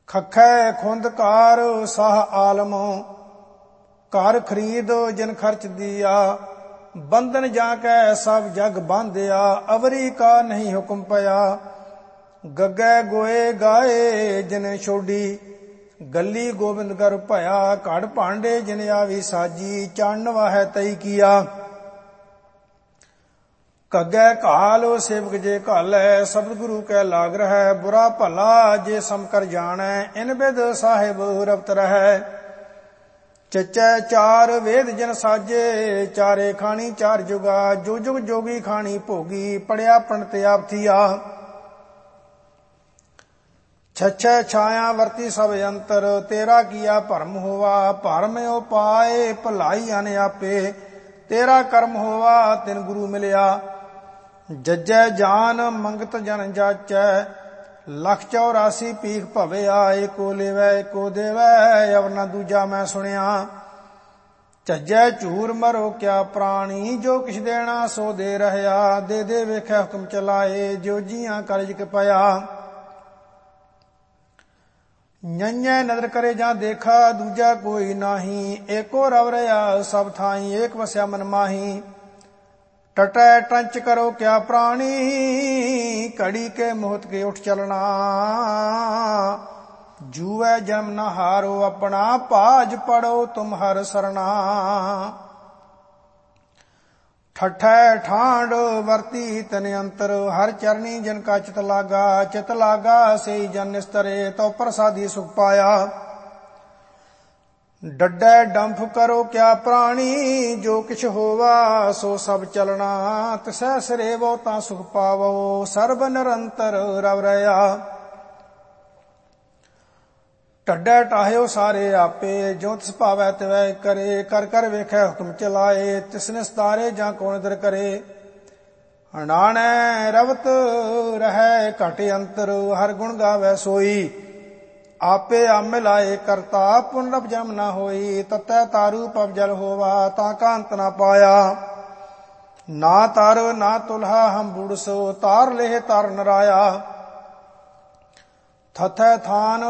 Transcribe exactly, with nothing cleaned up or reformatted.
ਖਖੈ ਖੁੰਦਕਾਰ ਸਾਹ ਆਲਮ, ਘਰ ਖਰੀਦ ਜਿਨ ਖਰਚ ਦੀਆ। ਬੰਧਨ ਜਾ ਕੈ ਸਭ ਜਗ ਬਾਂਧਿਆ, ਅਵਰੀ ਕਾ ਨਹੀਂ ਹੁਕਮ ਪਿਆ। ਗੱਗੇ ਗੋਏ ਗਾਏ ਜਿਨ ਛੋਡੀ, ਗੱਲੀ ਗੋਬਿੰਦ ਗਰ ਭਇਆ। ਘੜ ਭਾਂਡੇ ਜਿਨ ਆਵੀ ਸਾਜੀ, ਚੰਨ ਵਾਹੈ ਤਈ ਕੀਆ। ਕੱਗੈ ਘਾਲ ਸੇਵਕ ਜੇ ਘਾਲੈ, ਸ਼ਬਦ ਗੁਰੂ ਕੈ ਲਾਗ ਰਹੈ। ਬੁਰਾ ਭਲਾ ਜੇ ਸਮ ਕਰ ਜਾਣੈ, ਇਨ ਬਿਦ ਸਾਹਿਬ ਰਵਤ ਰਹੈ। ਚੱਚੈ ਚਾਰ ਵੇਦ ਜਨ ਸਾਜੇ, ਚਾਰੇ ਖਾਣੀ ਚਾਰ ਜੁਗਾ। ਜੋ ਜੁਗ ਜੋਗੀ ਖਾਣੀ ਭੋਗੀ, ਪੜਿਆ ਪੰਡਤ ਆਪ ਥੀਆ। ਛਛੈ ਛਾਇਆ ਵਰਤੀ ਸਭ ਅੰਤਰ, ਤੇਰਾ ਕੀਆ ਭਰਮ ਹੋਵਾ। ਭਰਮ ਉਪਾਏ ਭਲਾਈ ਅਨ ਆਪੇ, ਤੇਰਾ ਕਰਮ ਹੋਵਾ ਤਿਨ ਗੁਰੂ ਮਿਲਿਆ। ਜੱਜੈ ਜਾਨ ਮੰਗਤ ਜਨ ਜਾਚੈ, ਲੱਖ ਚੌਰਾਸੀ ਪੀਖ ਭਵਿਆ। ਏਕੋ ਲੇਵੈ ਏਕੋ ਦੇਵੈ, ਅਵਰ ਨਾ ਦੂਜਾ ਮੈਂ ਸੁਣਿਆ। ਝੱਜੈ ਝੂਰ ਮਰੋ ਕਿਆ ਪ੍ਰਾਣੀ, ਜੋ ਕਿਛ ਦੇਣਾ ਸੋ ਦੇ ਰਹਿਆ। ਦੇ ਦੇ ਵੇਖੈ ਹੁਕਮ ਚਲਾਏ, ਜੋ ਜੀਆਂ ਕਾਰਜ ਕ ਪਿਆ। ਨੈਣੈ ਨਦਰ ਕਰੇ ਜਾਂ ਦੇਖਾ, ਦੂਜਾ ਕੋਈ ਨਾਹੀ। ਏਕੋ ਰਵ ਰਿਹਾ ਸਭ ਥਾਈ, ਏਕ ਵਸਿਆ ਮਨ ਮਾਹੀ। ਟਟੈ ਟੰਚ ਕਰੋ ਕਿਆ ਪ੍ਰਾਣੀ, ਘੜੀ ਕੇ ਮੋਹਤ ਕੇ ਉਠ ਚਲਣਾ। ਜੂਐ ਜਨਮ ਨ ਹਾਰੋ ਆਪਣਾ, ਭਾਜ ਪੜੋ ਤੁਮ ਹਰ ਸਰਣਾ। ਠਠੈ ਠਾਂਡ ਵਰਤੀ ਤਨ ਅੰਤਰ, ਹਰ ਚਰਨੀ ਜਨ ਕਾ ਚਿਤ ਲਾਗਾ। ਚਿਤ ਲਾਗਾ ਸਈ ਜਨ ਨਿਸਤਰੇ, ਤਉ ਪ੍ਰਸਾਦੀ ਸੁਖ ਪਾਇਆ। ਡੱਡੈ ਡੰਫ ਕਰੋ ਕਿਆ ਪ੍ਰਾਣੀ, ਜੋ ਕਿਛ ਹੋਵਾ ਸੋ ਸਭ ਚਲਣਾ। ਤਿਸੈ ਸਰੇਵੋ ਤਾਂ ਸੁਖ ਪਾਵੋ, ਸਰਬ ਨਿਰੰਤਰ ਰਵ ਰਹਿਆ। ਢੱਡੈ ਟਾਹਿਓ ਸਾਰੇ ਆਪੇ, ਜੋ ਤਿਸ ਭਾਵੈ ਤਿਵੈ ਕਰੇ। ਕਰ ਕਰ ਵੇਖੈ ਹੁਕਮ ਚਲਾਏ, ਤਿਸਨੇ ਸਤਾਰੇ ਜਾਂ ਕੋ ਨਿਦਰ ਕਰੇ। ਹਣਾਣੈ ਰਵਤ ਰਹੈ ਘਟ ਅੰਤਰ, ਹਰ ਗੁਣ ਗਾਵੈ ਸੋਈ। ਆਪੇ ਆਮਿਲਾਏ ਕਰਤਾ, ਪੁਨਰਪ ਜਨਮ ਨਾ ਹੋਈ। ਤਤੈ ਤਾਰੂ ਪਵ ਜਲ ਹੋਵਾ, ਤਾਂ ਕਾ ਅੰਤ ਨਾ ਪਾਇਆ। ਨਾ ਤਰ ਨਾ ਤੁਲਹਾ ਹਮ ਬੁੜਸ, ਤਾਰ ਲੇਹ ਤਰ ਨਰਾਇਆ। ਥਥੈ ਥਾਨ